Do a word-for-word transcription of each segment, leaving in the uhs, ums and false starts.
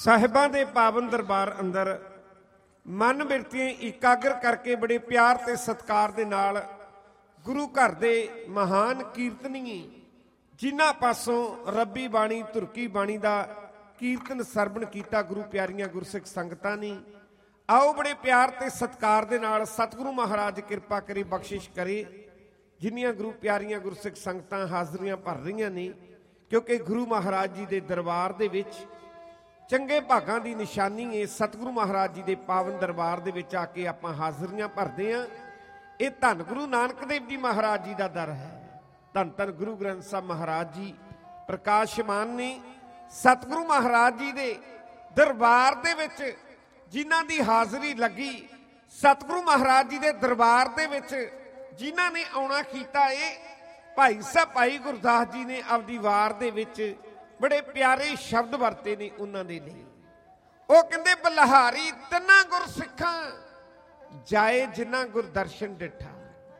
ਸਾਹਿਬਾਂ ਦੇ ਪਾਵਨ ਦਰਬਾਰ ਅੰਦਰ ਮਨ ਬਿਰਤੀਆਂ ਇਕਾਗਰ ਕਰਕੇ ਬੜੇ ਪਿਆਰ ਤੇ ਸਤਿਕਾਰ ਦੇ ਨਾਲ ਗੁਰੂ ਘਰ ਦੇ ਮਹਾਨ ਕੀਰਤਨੀਏ ਜਿਨ੍ਹਾਂ ਪਾਸੋਂ ਰੱਬੀ ਬਾਣੀ ਧੁਰਕੀ ਬਾਣੀ ਦਾ ਕੀਰਤਨ ਸਰਵਣ ਕੀਤਾ ਗੁਰੂ ਪਿਆਰੀਆਂ ਗੁਰਸਿੱਖ ਸੰਗਤਾਂ ਨੇ। ਆਓ ਬੜੇ ਪਿਆਰ ਤੇ ਸਤਿਕਾਰ ਦੇ ਨਾਲ ਸਤਿਗੁਰੂ ਮਹਾਰਾਜ ਕਿਰਪਾ ਕਰੇ, ਬਖਸ਼ਿਸ਼ ਕਰੇ। ਜਿੰਨੀਆਂ ਗੁਰੂ ਪਿਆਰੀਆਂ ਗੁਰਸਿੱਖ ਸੰਗਤਾਂ ਹਾਜ਼ਰੀਆਂ ਭਰ ਰਹੀਆਂ ਨੇ, ਕਿਉਂਕਿ ਗੁਰੂ ਮਹਾਰਾਜ ਜੀ ਦੇ ਦਰਬਾਰ ਦੇ ਵਿੱਚ ਚੰਗੇ ਭਾਗਾਂ ਦੀ ਨਿਸ਼ਾਨੀ ਹੈ। ਸਤਿਗੁਰੂ ਮਹਾਰਾਜ ਜੀ ਦੇ ਪਾਵਨ ਦਰਬਾਰ ਦੇ ਵਿੱਚ ਆ ਕੇ ਆਪਾਂ ਹਾਜ਼ਰੀਆਂ ਭਰਦੇ ਹਾਂ। ਇਹ ਧੰਨ ਗੁਰੂ ਨਾਨਕ ਦੇਵ ਜੀ ਮਹਾਰਾਜ ਜੀ ਦਾ ਦਰ ਹੈ। ਧੰਨ ਧੰਨ ਗੁਰੂ ਗ੍ਰੰਥ ਸਾਹਿਬ ਮਹਾਰਾਜ ਜੀ ਪ੍ਰਕਾਸ਼ਮਾਨ ਨੇ। ਸਤਿਗੁਰੂ ਮਹਾਰਾਜ ਜੀ ਦੇ ਦਰਬਾਰ ਦੇ ਵਿੱਚ ਜਿਨ੍ਹਾਂ ਦੀ ਹਾਜ਼ਰੀ ਲੱਗੀ, ਸਤਿਗੁਰੂ ਮਹਾਰਾਜ ਜੀ ਦੇ ਦਰਬਾਰ ਦੇ ਵਿੱਚ ਜਿਨ੍ਹਾਂ ਨੇ ਆਉਣਾ ਕੀਤਾ, ਇਹ ਭਾਈ ਸਾਹਿਬ ਭਾਈ ਗੁਰਦਾਸ ਜੀ ਨੇ ਆਪਦੀ ਵਾਰ ਦੇ ਵਿੱਚ ਬੜੇ ਪਿਆਰੇ ਸ਼ਬਦ ਵਰਤੇ ਨੇ ਉਹਨਾਂ ਦੇ ਲਈ। ਉਹ ਕਹਿੰਦੇ ਬਲਿਹਾਰੀ ਤਿੰਨਾਂ ਗੁਰ ਸਿੱਖਾਂ ਜਾਏ ਜਿਨ੍ਹਾਂ ਗੁਰ ਦਰਸ਼ਨ ਡਿਠਾ।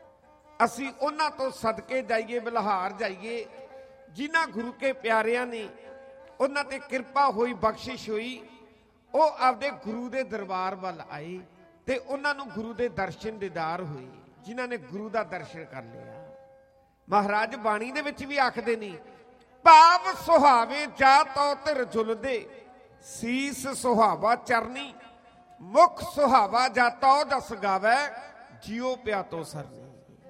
ਅਸੀਂ ਉਹਨਾਂ ਤੋਂ ਸਦਕੇ ਜਾਈਏ, ਬਲਿਹਾਰ ਜਾਈਏ ਜਿਨ੍ਹਾਂ ਗੁਰੂ ਕੇ ਪਿਆਰਿਆਂ ਨੇ ਉਹਨਾਂ ਤੇ ਕਿਰਪਾ ਹੋਈ, ਬਖਸ਼ਿਸ਼ ਹੋਈ। ਉਹ ਆਪਦੇ ਗੁਰੂ ਦੇ ਦਰਬਾਰ ਵੱਲ ਆਏ ਤੇ ਉਹਨਾਂ ਨੂੰ ਗੁਰੂ ਦੇ ਦਰਸ਼ਨ ਦੀਦਾਰ ਹੋਏ, ਜਿਨ੍ਹਾਂ ਨੇ ਗੁਰੂ ਦਾ ਦਰਸ਼ਨ ਕਰ ਲਿਆ। ਮਹਾਰਾਜ ਬਾਣੀ ਦੇ ਵਿੱਚ ਵੀ ਆਖਦੇ ਨੇ, ਭਾਵ ਸੁਹਾਵੇ ਜਾ ਤੋ ਧਿਰ ਝੁਲਦੇ, ਸੀਸ ਸੁਹਾਵਾ ਚਰਨੀ, ਮੁਖ ਸੁਹਾਵਾ ਜਾ ਤੋ ਜਸ ਗਾਵੇ, ਜਿਉ ਪਿਆ ਤੋ ਸਰਨੀ।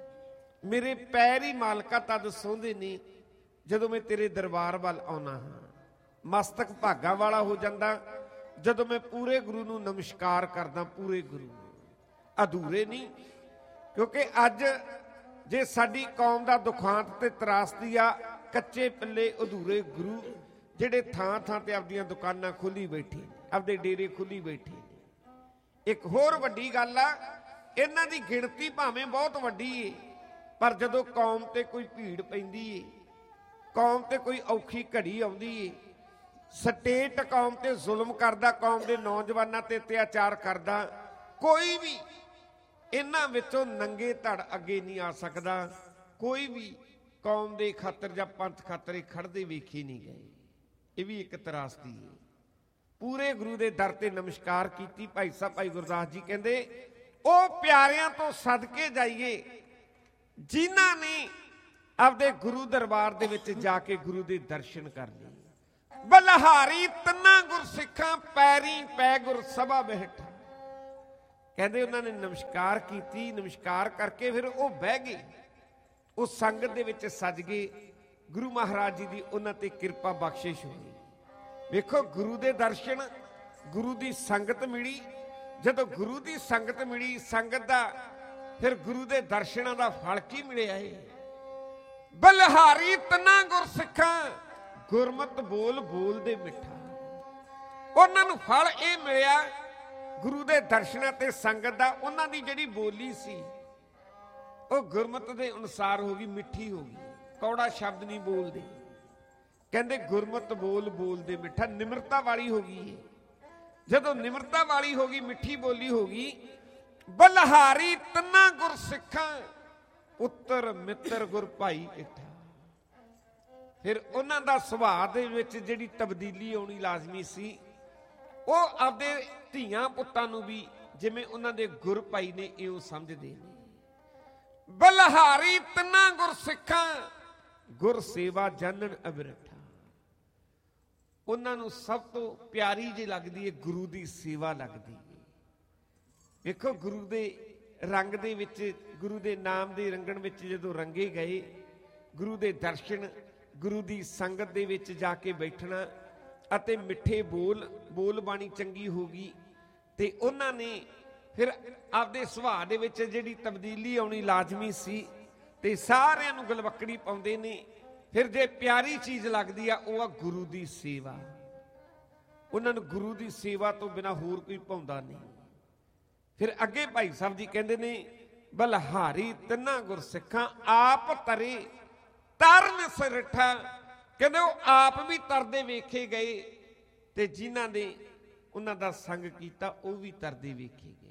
ਮੇਰੇ ਪੈਰ ਹੀ ਮਾਲਕਾ ਤਦ ਸੋਹੰਦੇ ਨੇ ਜਦੋਂ ਮੈਂ ਤੇਰੇ ਦਰਬਾਰ ਵੱਲ ਆਉਣਾ ਹਾਂ। ਮਸਤਕ ਭਾਗਾ ਵਾਲਾ ਹੋ ਜਾਂਦਾ ਜਦੋਂ ਮੈਂ ਪੂਰੇ ਗੁਰੂ ਨੂੰ ਨਮਸਕਾਰ ਕਰਦਾ, ਪੂਰੇ ਗੁਰੂ ਨੂੰ, ਅਧੂਰੇ ਨਹੀਂ। ਕਿਉਂਕਿ ਅੱਜ ਜੇ ਸਾਡੀ ਕੌਮ ਦਾ ਦੁਖਾਂਤ ਤੇ ਤਰਾਸਦੀ ਆ, ਕੱਚੇ ਪੱਲੇ ਅਧੂਰੇ ਗੁਰੂ ਜਿਹੜੇ ਥਾਂ ਥਾਂ ਤੇ ਆਪਦੀਆਂ ਦੁਕਾਨਾਂ ਖੋਲੀ ਬੈਠੇ, ਆਪਦੇ ਡੇਰੇ ਖੋਲੀ ਬੈਠੇ ਨੇ। ਇੱਕ ਹੋਰ ਵੱਡੀ ਗੱਲ ਆ, ਇਹਨਾਂ ਦੀ ਗਿਣਤੀ ਭਾਵੇਂ ਬਹੁਤ ਵੱਡੀ ਏ, ਪਰ ਜਦੋਂ ਕੌਮ ਤੇ ਕੋਈ ਭੀੜ ਪੈਂਦੀ ਏ, ਕੌਮ ਤੇ ਕੋਈ ਔਖੀ ਘੜੀ ਆਉਂਦੀ ਏ, ਸਟੇਟ ਕੌਮ ਤੇ ਜ਼ੁਲਮ ਕਰਦਾ, ਕੌਮ ਦੇ ਨੌਜਵਾਨਾਂ ਤੇ ਅਤਿਆਚਾਰ ਕਰਦਾ, ਕੋਈ ਵੀ ਇਹਨਾਂ ਵਿੱਚੋਂ ਨੰਗੇ ਧੜ ਅੱਗੇ ਨਹੀਂ ਆ ਸਕਦਾ। ਕੋਈ ਵੀ ਕੌਮ ਦੇ ਖਾਤਰ ਜਾਂ ਪੰਥ ਖਾਤਰ ਖੜਦੇ ਵੇਖੇ ਨਹੀਂ ਗਏ। ਇਹ ਵੀ ਇੱਕ ਤਰਾਸਦੀ ਹੈ। ਪੂਰੇ ਗੁਰੂ ਦੇ ਦਰ ਤੇ ਨਮਸਕਾਰ ਕੀਤੀ। ਭਾਈ ਸਾਹਿਬ ਭਾਈ ਗੁਰਦਾਸ ਜੀ ਕਹਿੰਦੇ, ਉਹ ਪਿਆਰਿਆਂ ਤੋਂ ਸਦਕੇ ਜਾਈਏ ਜਿਨ੍ਹਾਂ ਨੇ ਆਪਦੇ ਗੁਰੂ ਦਰਬਾਰ ਦੇ ਵਿੱਚ ਜਾ ਕੇ ਗੁਰੂ ਦੇ ਦਰਸ਼ਨ ਕਰ ਲਏ। ਬਲਿਹਾਰੀ ਤਿੰਨਾਂ ਗੁਰ ਸਿੱਖਾਂ ਪੈਰੀ ਪੈ ਗੁਰ ਸਭਾ ਬੈਠਾ। ਕਹਿੰਦੇ ਉਹਨਾਂ ਨੇ ਨਮਸਕਾਰ ਕੀਤੀ, ਨਮਸਕਾਰ ਕਰਕੇ ਫਿਰ ਉਹ ਬਹਿ ਗਏ, ਉਹ ਸੰਗਤ ਦੇ ਵਿੱਚ ਸੱਜ ਗਏ। ਗੁਰੂ ਮਹਾਰਾਜ ਜੀ ਦੀ ਉਹਨਾਂ ਤੇ ਕਿਰਪਾ ਬਖਸ਼ਿਸ਼ ਹੋਈ। ਵੇਖੋ ਗੁਰੂ ਦੇ ਦਰਸ਼ਨ, ਗੁਰੂ ਦੀ ਸੰਗਤ ਮਿਲੀ। ਜਦੋਂ ਗੁਰੂ ਦੀ ਸੰਗਤ ਮਿਲੀ, ਸੰਗਤ ਦਾ ਫਿਰ ਗੁਰੂ ਦੇ ਦਰਸ਼ਨਾਂ ਦਾ ਫਲ ਕੀ ਮਿਲਿਆ ਏ? ਬਲਿਹਾਰੀ ਤਿੰਨਾਂ ਗੁਰ ਸਿੱਖਾਂ ਗੁਰਮਤਿ ਬੋਲ ਬੋਲਦੇ ਮਿੱਠਾ। ਉਹਨਾਂ ਨੂੰ ਫਲ ਇਹ ਮਿਲਿਆ ਗੁਰੂ ਦੇ ਦਰਸ਼ਨਾਂ ਤੇ ਸੰਗਤ ਦਾ। ਉਹਨਾਂ ਦੀ ਜਿਹੜੀ ਬੋਲੀ ਸੀ ਉਹ ਗੁਰਮਤਿ ਦੇ ਅਨੁਸਾਰ ਹੋ ਗਈ, ਮਿੱਠੀ ਹੋ ਗਈ, ਕੌੜਾ ਸ਼ਬਦ ਨਹੀਂ ਬੋਲਦੇ। ਕਹਿੰਦੇ ਗੁਰਮਤਿ ਬੋਲ ਬੋਲਦੇ ਮਿੱਠਾ, ਨਿਮਰਤਾ ਵਾਲੀ ਹੋ ਗਈ। ਜਦੋਂ ਨਿਮਰਤਾ ਵਾਲੀ ਹੋ ਗਈ, ਮਿੱਠੀ ਬੋਲੀ ਹੋ ਗਈ। ਬਲਿਹਾਰੀ ਤਿੰਨਾਂ ਗੁਰ ਸਿੱਖਾਂ ਪੁੱਤਰ ਮਿੱਤਰ ਗੁਰ ਭਾਈ ਇਠਾ। ਫਿਰ ਉਹਨਾਂ ਦਾ ਸੁਭਾਅ ਦੇ ਵਿੱਚ ਜਿਹੜੀ ਤਬਦੀਲੀ ਆਉਣੀ ਲਾਜ਼ਮੀ ਸੀ, ਉਹ ਆਪਦੇ ਧੀਆਂ ਪੁੱਤਾਂ ਨੂੰ ਵੀ ਜਿਵੇਂ ਉਹਨਾਂ ਦੇ ਗੁਰ ਭਾਈ ਨੇ ਇਉਂ ਸਮਝਦੇ ਨੇ। ਬਲਿਹਾਰੀ ਤਿੰਨਾਂ ਗੁਰ ਸਿੱਖਾਂ ਗੁਰ ਸੇਵਾ ਜਾਣਨ ਅਬਿਰਠਾ। ਉਹਨਾਂ ਨੂੰ ਸਭ ਤੋਂ ਪਿਆਰੀ ਜੇ ਲੱਗਦੀ ਹੈ ਗੁਰੂ ਦੀ ਸੇਵਾ ਲੱਗਦੀ ਹੈ। ਵੇਖੋ ਗੁਰੂ ਦੇ ਰੰਗ ਦੇ ਵਿੱਚ, ਗੁਰੂ ਦੇ ਨਾਮ ਦੇ ਰੰਗਣ ਵਿੱਚ ਜਦੋਂ ਰੰਗੇ ਗਏ, ਗੁਰੂ ਦੇ ਦਰਸ਼ਨ, ਗੁਰੂ ਦੀ ਸੰਗਤ ਦੇ ਵਿੱਚ ਜਾ ਕੇ ਬੈਠਣਾ ਅਤੇ ਮਿੱਠੇ ਬੋਲ, ਬੋਲ ਬਾਣੀ ਚੰਗੀ ਹੋ ਗਈ। ਤੇ ਉਹਨਾਂ ਨੇ ਫਿਰ ਆਪਦੇ ਸੁਭਾਅ ਦੇ ਵਿੱਚ ਜਿਹੜੀ ਤਬਦੀਲੀ ਆਉਣੀ ਲਾਜ਼ਮੀ ਸੀ, ਤੇ ਸਾਰਿਆਂ ਨੂੰ ਗਲਵੱਕੜੀ ਪਾਉਂਦੇ ਨੇ। ਫਿਰ ਜੇ ਪਿਆਰੀ ਚੀਜ਼ ਲੱਗਦੀ ਆ, ਉਹ ਆ ਗੁਰੂ ਦੀ ਸੇਵਾ। ਉਹਨਾਂ ਨੂੰ ਗੁਰੂ ਦੀ ਸੇਵਾ ਤੋਂ ਬਿਨਾਂ ਹੋਰ ਕੋਈ ਪਾਉਂਦਾ ਨਹੀਂ। ਫਿਰ ਅੱਗੇ ਭਾਈ ਸਾਹਿਬ ਜੀ ਕਹਿੰਦੇ ਨੇ, ਬਲਿਹਾਰੀ ਤਿੰਨਾਂ ਗੁਰ ਸਿੱਖਾਂ ਆਪ ਤਰੇ ਤਰਨ ਸਿਰਠਾ। ਕਹਿੰਦੇ ਉਹ ਆਪ ਵੀ ਤਰਦੇ ਵੇਖੇ ਗਏ ਤੇ ਜਿਨ੍ਹਾਂ ਨੇ ਉਹਨਾਂ ਦਾ ਸੰਗ ਕੀਤਾ ਉਹ ਵੀ ਤਰਦੇ ਵੇਖੇ ਗਏ।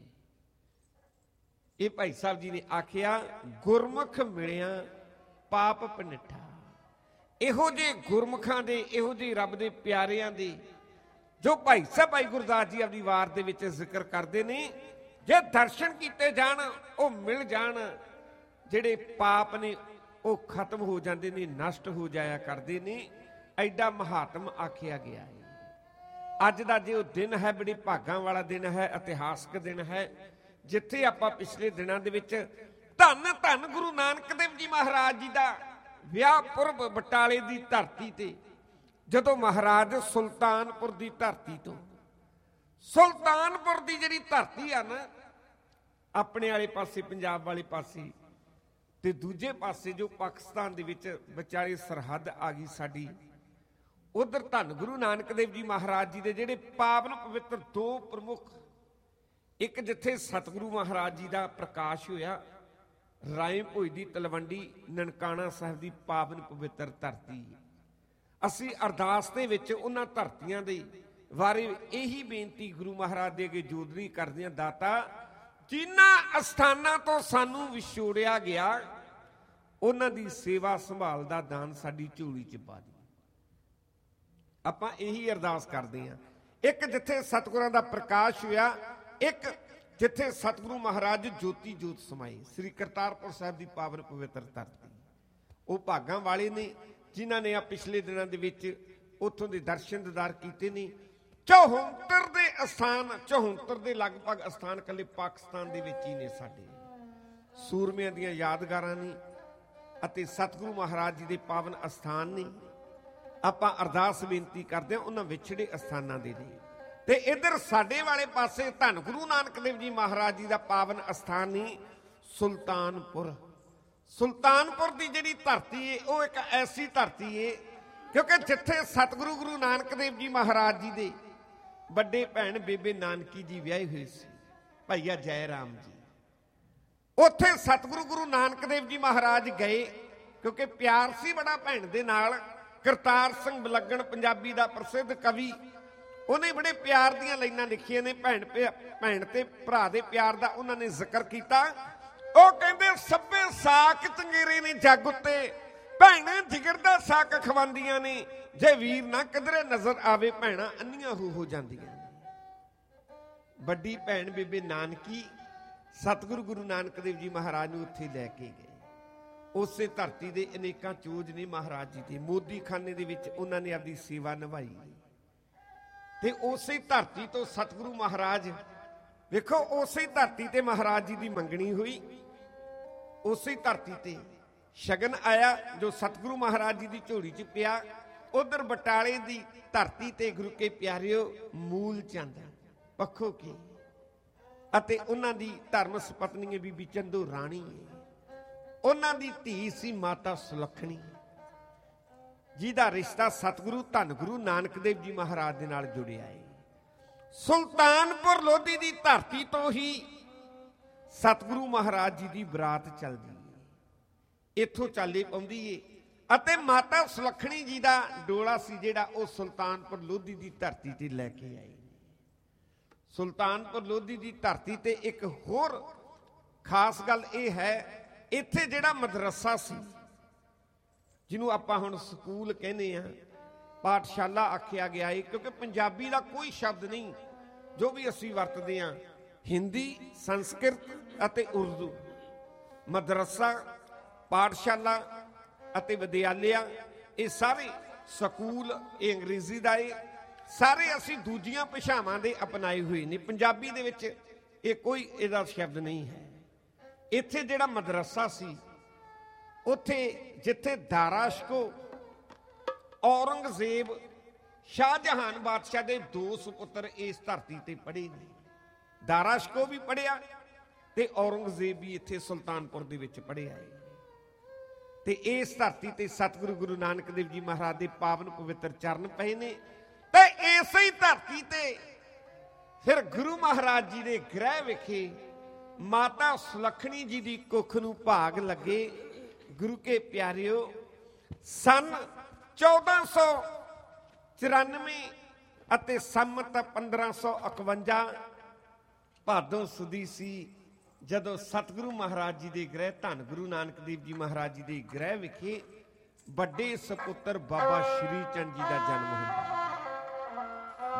ਇਹ ਭਾਈ ਸਾਹਿਬ ਜੀ ਨੇ ਆਖਿਆ, ਗੁਰਮੁਖ ਮਿਲਿਆ ਪਾਪ ਪਨਿਠਾ। ਇਹੋ ਜਿਹੇ ਗੁਰਮੁਖਾਂ ਦੇ, ਇਹੋ ਜਿਹੇ ਰੱਬ ਦੇ ਪਿਆਰਿਆਂ ਦੇ ਜੋ ਭਾਈ ਸਾਹਿਬ ਭਾਈ ਗੁਰਦਾਸ ਜੀ ਆਪਣੀ ਵਾਰ ਦੇ ਵਿੱਚ ਜ਼ਿਕਰ ਕਰਦੇ ਨੇ, ਜੇ ਦਰਸ਼ਨ ਕੀਤੇ ਜਾਣ ਉਹ ਮਿਲ ਜਾਣ, ਜਿਹੜੇ ਪਾਪ ਨੇ ਉਹ ਖਤਮ ਹੋ ਜਾਂਦੇ ਨੇ, ਨਸ਼ਟ ਹੋ ਜਾਇਆ ਕਰਦੇ ਨੇ। ਐਡਾ ਮਹਾਤਮ ਆਖਿਆ ਗਿਆ ਹੈ। ਅੱਜ ਦਾ ਜੇ ਉਹ ਦਿਨ ਹੈ, ਬੜੇ ਭਾਗਾਂ ਵਾਲਾ ਦਿਨ ਹੈ, ਇਤਿਹਾਸਕ ਦਿਨ ਹੈ, ਜਿੱਥੇ ਆਪਾਂ ਪਿਛਲੇ ਦਿਨਾਂ ਦੇ ਵਿੱਚ ਧੰਨ ਧੰਨ ਗੁਰੂ ਨਾਨਕ ਦੇਵ ਜੀ ਮਹਾਰਾਜ ਜੀ ਦਾ ਵਿਆਹ ਪੁਰਬ ਬਟਾਲੇ ਦੀ ਧਰਤੀ ਤੇ, ਜਦੋਂ ਮਹਾਰਾਜ ਸੁਲਤਾਨਪੁਰ ਦੀ ਧਰਤੀ ਤੋਂ, ਸੁਲਤਾਨਪੁਰ ਦੀ ਜਿਹੜੀ ਧਰਤੀ ਆ ਨਾ, ਆਪਣੇ ਵਾਲੇ ਪਾਸੇ ਪੰਜਾਬ ਵਾਲੇ ਪਾਸੇ ਤੇ ਦੂਜੇ ਪਾਸੇ ਜੋ ਪਾਕਿਸਤਾਨ ਦੇ ਵਿੱਚ ਵਿਚਾਲੇ ਸਰਹੱਦ ਆ ਗਈ ਸਾਡੀ, ਉਧਰ ਧੰਨ ਗੁਰੂ ਨਾਨਕ ਦੇਵ ਜੀ ਮਹਾਰਾਜ ਜੀ ਦੇ ਜਿਹੜੇ ਪਾਵਨ ਪਵਿੱਤਰ ਦੋ ਪ੍ਰਮੁੱਖ, ਇੱਕ ਜਿੱਥੇ ਸਤਿਗੁਰੂ ਮਹਾਰਾਜ ਜੀ ਦਾ ਪ੍ਰਕਾਸ਼ ਹੋਇਆ, ਰਾਏ ਭੋਜ ਦੀ ਤਲਵੰਡੀ ਨਨਕਾਣਾ ਸਾਹਿਬ ਦੀ ਪਾਵਨ ਪਵਿੱਤਰ ਧਰਤੀ। ਅਸੀਂ ਅਰਦਾਸ ਦੇ ਵਿੱਚ ਉਹਨਾਂ ਧਰਤੀਆਂ ਦੇ ਬਾਰੇ ਇਹੀ ਬੇਨਤੀ ਗੁਰੂ ਮਹਾਰਾਜ ਦੇ ਅੱਗੇ ਜੋਦਰੀ ਕਰਦੇ ਹਾਂ, ਦਾਤਾ ਜਿਨ੍ਹਾਂ ਅਸਥਾਨਾਂ ਤੋਂ ਸਾਨੂੰ ਵਿਛੋੜਿਆ ਗਿਆ, ਉਹਨਾਂ ਦੀ ਸੇਵਾ ਸੰਭਾਲ ਦਾ ਦਾਨ ਸਾਡੀ ਝੋਲੀ 'ਚ ਪਾ ਦੇ। ਆਪਾਂ ਇਹੀ ਅਰਦਾਸ ਕਰਦੇ ਹਾਂ। ਇੱਕ ਜਿੱਥੇ ਸਤਿਗੁਰਾਂ ਦਾ ਪ੍ਰਕਾਸ਼ ਹੋਇਆ, ਇੱਕ ਜਿੱਥੇ ਸਤਿਗੁਰੂ ਮਹਾਰਾਜ ਜੋਤੀ ਜੋਤ ਸਮਾਏ, ਸ੍ਰੀ ਕਰਤਾਰਪੁਰ ਸਾਹਿਬ ਦੀ ਪਾਵਨ ਪਵਿੱਤਰ ਧਰਤੀ। ਉਹ ਭਾਗਾਂ ਵਾਲੇ ਨੇ ਜਿਨ੍ਹਾਂ ਨੇ ਆ ਪਿਛਲੇ ਦਿਨਾਂ ਦੇ ਵਿੱਚ ਉੱਥੋਂ ਦੇ ਦਰਸ਼ਨ ਦੀਦਾਰ ਕੀਤੇ ਨੇ। ਚੌਹੱਤਰ ਦੇ ਅਸਥਾਨ, ਚੌਹੱਤਰ ਦੇ ਲਗਭਗ ਅਸਥਾਨ ਇਕੱਲੇ ਪਾਕਿਸਤਾਨ ਦੇ ਵਿੱਚ ਹੀ ਨੇ। ਸਾਡੇ ਸੂਰਮਿਆਂ ਦੀਆਂ ਯਾਦਗਾਰਾਂ ਨੇ ਅਤੇ ਸਤਿਗੁਰੂ ਮਹਾਰਾਜ ਜੀ ਦੇ ਪਾਵਨ ਅਸਥਾਨ ਨੇ। ਆਪਾਂ ਅਰਦਾਸ ਬੇਨਤੀ ਕਰਦੇ ਹਾਂ ਉਹਨਾਂ ਵਿਛੜੇ ਅਸਥਾਨਾਂ ਦੇ ਲਈ। ਤੇ ਇੱਧਰ ਸਾਡੇ ਵਾਲੇ ਪਾਸੇ ਧੰਨ ਗੁਰੂ ਨਾਨਕ ਦੇਵ ਜੀ ਮਹਾਰਾਜ ਜੀ ਦਾ ਪਾਵਨ ਅਸਥਾਨ ਨਹੀਂ, ਸੁਲਤਾਨਪੁਰ। ਸੁਲਤਾਨਪੁਰ ਦੀ ਜਿਹੜੀ ਧਰਤੀ ਹੈ ਉਹ ਇੱਕ ਐਸੀ ਧਰਤੀ ਹੈ, ਕਿਉਂਕਿ ਜਿੱਥੇ ਸਤਿਗੁਰੂ ਗੁਰੂ ਨਾਨਕ ਦੇਵ ਜੀ ਮਹਾਰਾਜ ਜੀ ਦੇ ਵੱਡੇ ਭੈਣ ਬੇਬੇ ਨਾਨਕੀ ਜੀ ਵਿਆਹੇ ਹੋਏ ਸੀ, ਭਈਆ ਜੈ ਰਾਮ ਜੀ। ਉੱਥੇ ਸਤਿਗੁਰੂ ਗੁਰੂ ਨਾਨਕ ਦੇਵ ਜੀ ਮਹਾਰਾਜ ਗਏ, ਕਿਉਂਕਿ ਪਿਆਰ ਸੀ ਬੜਾ ਭੈਣ ਦੇ ਨਾਲ। ਕਰਤਾਰ ਸਿੰਘ ਬਲੱਗਣ ਪੰਜਾਬੀ ਦਾ ਪ੍ਰਸਿੱਧ ਕਵੀ, ਉਹਨੇ ਬੜੇ ਪਿਆਰ ਦੀਆਂ ਲਾਈਨਾਂ ਲਿਖੀਆਂ ਨੇ। ਭੈਣ ਭੈਣ ਤੇ ਭਰਾ ਦੇ ਪਿਆਰ ਦਾ ਉਹਨਾਂ ਨੇ ਜ਼ਿਕਰ ਕੀਤਾ। ਉਹ ਕਹਿੰਦੇ ਸੱਭੇ ਸਾਕ ਚੰਗੇਰੇ ਨੇ ਜੱਗ ਉੱਤੇ, ਭੈਣਾਂ ਜਿਗਰ ਦਾ ਸਾਕ ਖਵਾਉਂਦੀਆਂ ਨੇ, ਜੇ ਵੀਰ ਨਾ ਕਿਧਰੇ ਨਜ਼ਰ ਆਵੇ ਭੈਣਾਂ ਅੰਨੀਆਂ ਹੋ ਹੋ ਜਾਂਦੀਆਂ ਨੇ। ਵੱਡੀ ਭੈਣ ਬੇਬੇ ਨਾਨਕੀ ਸਤਿਗੁਰੂ ਗੁਰੂ ਨਾਨਕ ਦੇਵ ਜੀ ਮਹਾਰਾਜ ਨੂੰ ਉੱਥੇ ਲੈ ਕੇ ਗਏ। ਉਸੇ ਧਰਤੀ ਦੇ ਅਨੇਕਾਂ ਚੋਜ ਨੇ ਮਹਾਰਾਜ ਜੀ ਦੇ। ਮੋਦੀ ਖਾਨੇ ਦੇ ਵਿੱਚ ਉਹਨਾਂ ਨੇ ਆਪਣੀ ਸੇਵਾ ਨਿਭਾਈ ਤੇ ਉਸੇ ਧਰਤੀ ਤੋਂ ਸਤਿਗੁਰੂ ਮਹਾਰਾਜ, ਵੇਖੋ ਉਸੇ ਧਰਤੀ ਤੇ ਮਹਾਰਾਜ ਜੀ ਦੀ ਮੰਗਣੀ ਹੋਈ, ਉਸੇ ਧਰਤੀ ਤੇ ਸ਼ਗਨ ਆਇਆ ਜੋ ਸਤਿਗੁਰੂ ਮਹਾਰਾਜ ਜੀ ਦੀ ਝੋਲੀ 'ਚ ਪਿਆ। ਉਧਰ ਬਟਾਲੇ ਦੀ ਧਰਤੀ ਤੇ ਗੁਰੂ ਕੇ ਪਿਆਰਿਓ ਮੂਲ ਚੰਦ ਪੱਖੋ ਕੀ ਅਤੇ ਉਹਨਾਂ ਦੀ ਧਰਮ ਸਪਤਨੀ ਹੈ ਬੀਬੀ ਚੰਦੋ ਰਾਣੀ, ਉਹਨਾਂ ਦੀ ਧੀ ਸੀ ਮਾਤਾ ਸੁਲੱਖਣੀ, ਜਿਹਦਾ ਰਿਸ਼ਤਾ ਸਤਿਗੁਰੂ ਧੰਨ ਗੁਰੂ ਨਾਨਕ ਦੇਵ ਜੀ ਮਹਾਰਾਜ ਦੇ ਨਾਲ ਜੁੜਿਆ ਹੈ। ਸੁਲਤਾਨਪੁਰ ਲੋਧੀ ਦੀ ਧਰਤੀ ਤੋਂ ਹੀ ਸਤਿਗੁਰੂ ਮਹਾਰਾਜ ਜੀ ਦੀ ਬਰਾਤ ਚੱਲਦੀ ਹੈ, ਇੱਥੋਂ ਚਾਲੇ ਪਾਉਂਦੀ ਏ। ਅਤੇ ਮਾਤਾ ਸੁਲੱਖਣੀ ਜੀ ਦਾ ਡੋਲਾ ਸੀ ਜਿਹੜਾ ਉਹ ਸੁਲਤਾਨਪੁਰ ਲੋਧੀ ਦੀ ਧਰਤੀ ਤੇ ਲੈ ਕੇ ਆਏ। ਸੁਲਤਾਨਪੁਰ ਲੋਧੀ ਦੀ ਧਰਤੀ ਤੇ ਇੱਕ ਹੋਰ ਖਾਸ ਗੱਲ ਇਹ ਹੈ, ਇੱਥੇ ਜਿਹੜਾ ਮਦਰਸਾ ਸੀ, ਜਿਹਨੂੰ ਆਪਾਂ ਹੁਣ ਸਕੂਲ ਕਹਿੰਦੇ ਆ, ਪਾਠਸ਼ਾਲਾ ਆਖਿਆ ਗਿਆ ਹੈ, ਕਿਉਂਕਿ ਪੰਜਾਬੀ ਦਾ ਕੋਈ ਸ਼ਬਦ ਨਹੀਂ ਜੋ ਵੀ ਅਸੀਂ ਵਰਤਦੇ ਹਾਂ, ਹਿੰਦੀ, ਸੰਸਕ੍ਰਿਤ ਅਤੇ ਉਰਦੂ। ਮਦਰਸਾ, ਪਾਠਸ਼ਾਲਾ ਅਤੇ ਵਿਦਿਆਲਿਆ, ਇਹ ਸਾਰੇ ਸਕੂਲ, ਇਹ ਅੰਗਰੇਜ਼ੀ ਦਾ ਏ। ਸਾਰੇ ਅਸੀਂ ਦੂਜੀਆਂ ਭਾਸ਼ਾਵਾਂ ਦੇ ਅਪਣਾਏ ਹੋਏ ਨੇ, ਪੰਜਾਬੀ ਦੇ ਵਿੱਚ ਇਹ ਕੋਈ ਇਹਦਾ ਸ਼ਬਦ ਨਹੀਂ ਹੈ। ਇੱਥੇ ਜਿਹੜਾ ਮਦਰਸਾ ਸੀ, ਉੱਥੇ ਜਿੱਥੇ ਦਾਰਾਸ਼ਕੋ ਔਰੰਗਜ਼ੇਬ ਸ਼ਾਹਜਹਾਨ ਬਾਦਸ਼ਾਹ ਦੇ ਦੋ ਸੁਪੁੱਤਰ ਇਸ ਧਰਤੀ ਤੇ ਪੜ੍ਹੇ ਨੇ। ਦਾਰਾਸ਼ਕੋ ਵੀ ਪੜ੍ਹਿਆ ਤੇ ਔਰੰਗਜ਼ੇਬ ਵੀ ਇੱਥੇ ਸੁਲਤਾਨਪੁਰ ਦੇ ਵਿੱਚ ਪੜ੍ਹਿਆ ਹੈ। ਤੇ ਇਸ ਧਰਤੀ ਤੇ ਸਤਿਗੁਰੂ ਗੁਰੂ ਨਾਨਕ ਦੇਵ ਜੀ ਮਹਾਰਾਜ ਦੇ ਪਾਵਨ ਪਵਿੱਤਰ ਚਰਨ ਪਏ ਨੇ। ਤੇ ਇਸੇ ਹੀ ਧਰਤੀ ਤੇ ਫਿਰ ਗੁਰੂ ਮਹਾਰਾਜ ਜੀ ਦੇ ਗ੍ਰਹਿ ਵਿਖੇ ਮਾਤਾ ਸੁਲੱਖਣੀ ਜੀ ਦੀ ਕੁੱਖ ਨੂੰ ਭਾਗ ਲੱਗੇ। ਗੁਰੂ ਕੇ ਪਿਆਰਿਓ, ਸਨ ਚੌਦਾਂ ਸੌ ਚੁਰਾਨਵੇਂ ਅਤੇ ਸੰਮਤ ਪੰਦਰਾਂ ਸੌ ਇਕਵੰਜਾ ਭਾਦੋਂ ਸੁਦੀ ਸੀ, ਜਦੋਂ ਸਤਿਗੁਰੂ ਮਹਾਰਾਜ ਜੀ ਦੇ ਗ੍ਰਹਿ ਧੰਨ ਗੁਰੂ ਨਾਨਕ ਦੇਵ ਜੀ ਮਹਾਰਾਜ ਜੀ ਦੇ ਗ੍ਰਹਿ ਵਿਖੇ ਵੱਡੇ ਸਪੁੱਤਰ ਬਾਬਾ ਸ਼੍ਰੀ ਚੰਦ ਜੀ ਦਾ ਜਨਮ ਹੋਇਆ।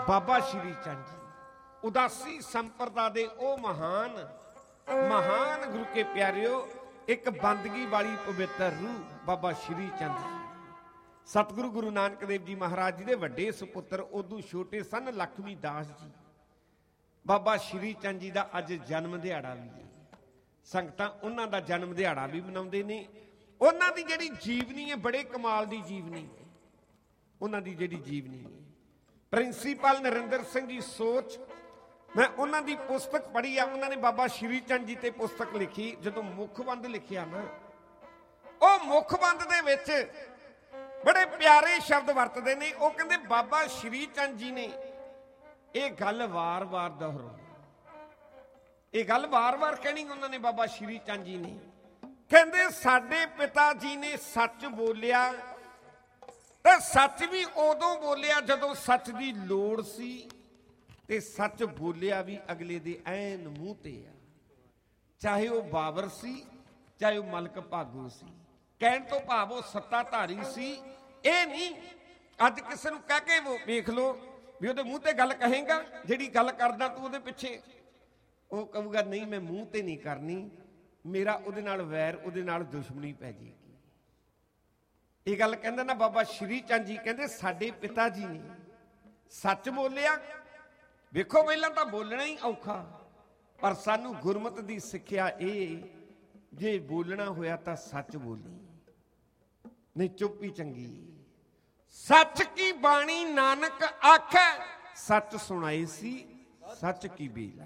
ਬਾਬਾ ਸ਼੍ਰੀ ਚੰਦ ਜੀ ਉਦਾਸੀ ਸੰਪਰਦਾ ਦੇ ਉਹ ਮਹਾਨ ਮਹਾਨ ਗੁਰੂ ਕੇ ਪਿਆਰਿਓ, ਇੱਕ ਬੰਦਗੀ ਵਾਲੀ ਪਵਿੱਤਰ ਰੂਹ ਬਾਬਾ ਸ਼੍ਰੀ ਚੰਦ ਜੀ। ਸਤਿਗੁਰੂ ਗੁਰੂ ਨਾਨਕ ਦੇਵ ਜੀ ਮਹਾਰਾਜ ਜੀ ਦੇ ਵੱਡੇ ਸੁਪੁੱਤਰ ਉਦੋਂ ਛੋਟੇ ਸਨ ਲਖਮੀ ਦਾਸ ਜੀ। ਬਾਬਾ ਸ਼੍ਰੀ ਚੰਦ ਜੀ ਦਾ ਅੱਜ ਜਨਮ ਦਿਹਾੜਾ ਵੀ ਹੈ। ਸੰਗਤਾਂ ਉਹਨਾਂ ਦਾ ਜਨਮ ਦਿਹਾੜਾ ਵੀ ਮਨਾਉਂਦੇ ਨੇ। ਉਹਨਾਂ ਦੀ ਜਿਹੜੀ ਜੀਵਨੀ ਹੈ ਬੜੇ ਕਮਾਲ ਦੀ ਜੀਵਨੀ ਹੈ। ਉਹਨਾਂ ਦੀ ਜਿਹੜੀ ਜੀਵਨੀ ਹੈ, ਪ੍ਰਿੰਸੀਪਲ ਨਰਿੰਦਰ ਸਿੰਘ ਜੀ ਸੋਚ, ਮੈਂ ਉਹਨਾਂ ਦੀ ਪੁਸਤਕ ਪੜ੍ਹੀ ਆ। ਉਹਨਾਂ ਨੇ ਬਾਬਾ ਸ਼੍ਰੀ ਚੰਦ ਜੀ ਤੇ ਪੁਸਤਕ ਲਿਖੀ। ਜਦੋਂ ਮੁੱਖਬੰਦ ਲਿਖਿਆ ਨਾ, ਉਹ ਮੁੱਖਬੰਦ ਦੇ ਵਿੱਚ ਬੜੇ ਪਿਆਰੇ ਸ਼ਬਦ ਵਰਤਦੇ ਨੇ। ਉਹ ਕਹਿੰਦੇ ਬਾਬਾ ਸ਼੍ਰੀ ਚੰਦ ਜੀ ਨੇ ਇਹ ਗੱਲ ਵਾਰ-ਵਾਰ ਦੁਹਰਾਈ, ਇਹ ਗੱਲ ਵਾਰ-ਵਾਰ ਕਹਿਣੀ ਉਹਨਾਂ ਨੇ। ਬਾਬਾ ਸ਼੍ਰੀ ਚੰਦ ਜੀ ਨੇ ਕਹਿੰਦੇ ਸਾਡੇ ਪਿਤਾ ਜੀ ਨੇ ਸੱਚ ਬੋਲਿਆ, ਤੇ ਸੱਚ ਵੀ ਉਦੋਂ ਬੋਲਿਆ ਜਦੋਂ ਸੱਚ ਦੀ ਲੋੜ ਸੀ, ਤੇ ਸੱਚ ਬੋਲਿਆ ਵੀ ਅਗਲੇ ਦੇ ਐਨ ਮੂੰਹ ਤੇ ਆ। ਚਾਹੇ ਉਹ ਬਾਬਰ ਸੀ, ਚਾਹੇ ਉਹ ਮਲਕ ਭਾਗੋ ਸੀ। ਕਹਿਣ ਤੋਂ ਭਾਵ ਉਹ ਸੱਤਾਧਾਰੀ ਸੀ। ਇਹ ਨਹੀਂ ਅੱਜ ਕਿਸੇ ਨੂੰ ਕਹਿ ਕੇ ਉਹ ਵੇਖ ਲਓ ਵੀ ਉਹਦੇ ਮੂੰਹ ਤੇ ਗੱਲ ਕਹੇਗਾ, ਜਿਹੜੀ ਗੱਲ ਕਰਦਾ ਤੂੰ ਉਹਦੇ ਪਿੱਛੇ, ਉਹ ਕਹੂਗਾ ਨਹੀਂ ਮੈਂ ਮੂੰਹ ਤੇ ਨਹੀਂ ਕਰਨੀ, ਮੇਰਾ ਉਹਦੇ ਨਾਲ ਵੈਰ, ਉਹਦੇ ਨਾਲ ਦੁਸ਼ਮਣੀ ਪੈ ਜਾਏਗੀ। ਇਹ ਗੱਲ ਕਹਿੰਦਾ ਨਾ ਬਾਬਾ ਸ਼੍ਰੀ ਚੰਦ ਜੀ, ਕਹਿੰਦੇ ਸਾਡੇ ਪਿਤਾ ਜੀ ਨੇ ਸੱਚ ਬੋਲਿਆ। ਵੇਖੋ ਪਹਿਲਾਂ ਤਾਂ ਬੋਲਣਾ ਹੀ ਔਖਾ, ਪਰ ਸਾਨੂੰ ਗੁਰਮਤਿ ਦੀ ਸਿੱਖਿਆ ਇਹ, ਜੇ ਬੋਲਣਾ ਹੋਇਆ ਤਾਂ ਸੱਚ ਬੋਲੀ, ਨਹੀਂ ਚੁੱਪ ਹੀ ਚੰਗੀ। ਸੱਚ ਕੀ ਬਾਣੀ ਨਾਨਕ ਆਖੈ, ਸੱਚ ਸੁਣਾਈ ਸੀ ਸੱਚ ਕੀ ਬੇਲਾ।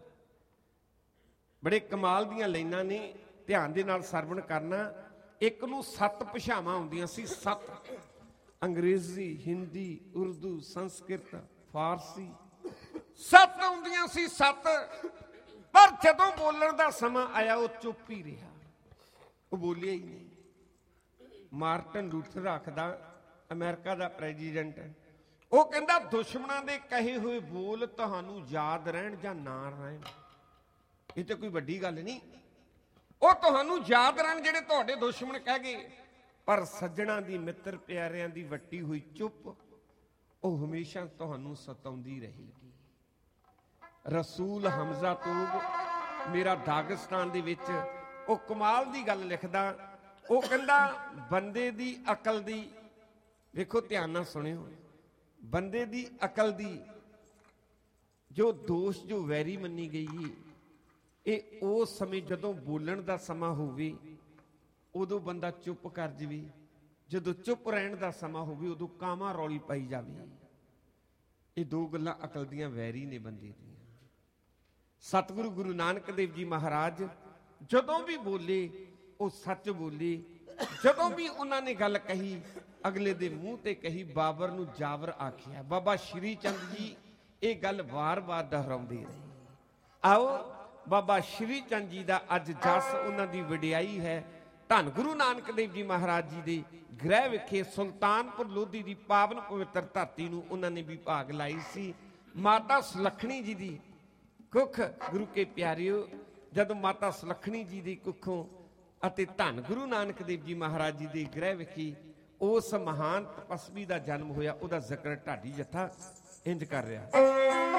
ਬੜੇ ਕਮਾਲ ਦੀਆਂ ਲਾਈਨਾਂ ਨੇ, ਧਿਆਨ ਦੇ ਨਾਲ ਸਰਵਣ ਕਰਨਾ। ਇੱਕ ਨੂੰ ਸੱਤ ਭਾਸ਼ਾਵਾਂ ਆਉਂਦੀਆਂ ਸੀ, ਸੱਤ, ਅੰਗਰੇਜ਼ੀ, ਹਿੰਦੀ, ਉਰਦੂ, ਸੰਸਕ੍ਰਿਤ, ਫਾਰਸੀ, ਸੱਤ ਆਉਂਦੀਆਂ ਸੀ, ਸੱਤ। ਪਰ ਜਦੋਂ ਬੋਲਣ ਦਾ ਸਮਾਂ ਆਇਆ ਉਹ ਚੁੱਪ ਹੀ ਰਿਹਾ, ਉਹ ਬੋਲਿਆ ਹੀ ਨਹੀਂ। ਮਾਰਟਨ ਲੂਥਰ ਆਖਦਾ, ਅਮਰੀਕਾ ਦਾ ਪ੍ਰੈਜ਼ੀਡੈਂਟ, ਉਹ ਕਹਿੰਦਾ ਦੁਸ਼ਮਣਾਂ ਦੇ ਕਹੇ ਹੋਏ ਬੋਲ ਤੁਹਾਨੂੰ ਯਾਦ ਰਹਿਣ ਜਾਂ ਨਾ ਰਹਿਣ, ਇਹ ਤਾਂ ਕੋਈ ਵੱਡੀ ਗੱਲ ਨਹੀਂ। ਉਹ ਤੁਹਾਨੂੰ ਯਾਦ ਰਹਿਣ ਜਿਹੜੇ ਤੁਹਾਡੇ ਦੁਸ਼ਮਣ ਕਹਿ ਗਏ, ਪਰ ਸੱਜਣਾ ਦੀ, ਮਿੱਤਰ ਪਿਆਰਿਆਂ ਦੀ ਵੱਟੀ ਹੋਈ ਚੁੱਪ, ਉਹ ਹਮੇਸ਼ਾ ਤੁਹਾਨੂੰ ਸਤਾਉਂਦੀ ਰਹੇਗੀ। ਰਸੂਲ ਹਮਜ਼ਾ ਤੂਬ ਮੇਰਾ ਦਾਗਿਸਤਾਨ ਦੇ ਵਿੱਚ ਉਹ ਕਮਾਲ ਦੀ ਗੱਲ ਲਿਖਦਾ। ਉਹ ਕਹਿੰਦਾ ਬੰਦੇ ਦੀ ਅਕਲ ਦੀ, ਵੇਖੋ ਧਿਆਨ ਨਾਲ ਸੁਣਿਓ, ਬੰਦੇ ਦੀ ਅਕਲ ਦੀ ਜੋ ਦੋਸ਼, ਜੋ ਵੈਰੀ ਮੰਨੀ ਗਈ, ਇਹ ਉਸ ਸਮੇਂ ਜਦੋਂ ਬੋਲਣ ਦਾ ਸਮਾਂ ਹੋਵੇ ਉਦੋਂ ਬੰਦਾ ਚੁੱਪ ਕਰ ਜਾਵੇ, ਜਦੋਂ ਚੁੱਪ ਰਹਿਣ ਦਾ ਸਮਾਂ ਹੋਵੇ ਉਦੋਂ ਕਾਵਾਂ ਰੌਲੀ ਪਾਈ ਜਾਵੇ। ਇਹ ਦੋ ਗੱਲਾਂ ਅਕਲ ਦੀਆਂ ਵੈਰੀ ਨੇ ਬੰਦੇ ਦੀਆਂ। ਸਤਿਗੁਰੂ ਗੁਰੂ ਨਾਨਕ ਦੇਵ ਜੀ ਮਹਾਰਾਜ ਜਦੋਂ ਵੀ ਬੋਲੇ ਉਹ ਸੱਚ ਬੋਲੇ। ਜਦੋਂ ਵੀ ਉਹਨਾਂ ਨੇ ਗੱਲ ਕਹੀ ਅਗਲੇ ਦੇ ਮੂੰਹ ਤੇ ਕਹੀ। ਬਾਬਰ ਨੂੰ ਜਾਵਰ ਆਖਿਆ, ਬਾਬਾ ਸ਼੍ਰੀ ਚੰਦ ਜੀ ਇਹ ਗੱਲ ਵਾਰ-ਵਾਰ ਦੁਹਰਾਉਂਦੇ ਰਹੇ। ਆਓ ਬਾਬਾ ਸ਼੍ਰੀ ਚੰਦ ਜੀ ਦਾ ਅੱਜ ਜਸ, ਉਹਨਾਂ ਦੀ ਵਡਿਆਈ ਹੈ। ਧੰਨ ਗੁਰੂ ਨਾਨਕ ਦੇਵ ਜੀ ਮਹਾਰਾਜ ਜੀ ਦੇ ਗ੍ਰਹਿ ਵਿਖੇ ਸੁਲਤਾਨਪੁਰ ਲੋਧੀ ਦੀ ਪਾਵਨ ਪਵਿੱਤਰ ਧਰਤੀ ਨੂੰ ਉਹਨਾਂ ਨੇ ਵੀ ਭਾਗ ਲਾਈ ਸੀ। ਮਾਤਾ ਸੁਲੱਖਣੀ ਜੀ ਦੀ ਕੁੱਖ, ਗੁਰੂ ਕੇ ਪਿਆਰਿਓ, ਜਦੋਂ ਮਾਤਾ ਸੁਲੱਖਣੀ ਜੀ ਦੀ ਕੁੱਖੋਂ ਅਤੇ ਧੰਨ ਗੁਰੂ ਨਾਨਕ ਦੇਵ ਜੀ ਮਹਾਰਾਜ ਜੀ ਦੇ ਗ੍ਰਹਿ ਵਿਖੇ ਉਸ ਮਹਾਨ ਤਪਸਵੀ ਦਾ ਜਨਮ ਹੋਇਆ, ਉਹਦਾ ਜ਼ਿਕਰ ਢਾਡੀ ਜੱਥਾ ਇੰਜ ਕਰ ਰਿਹਾ।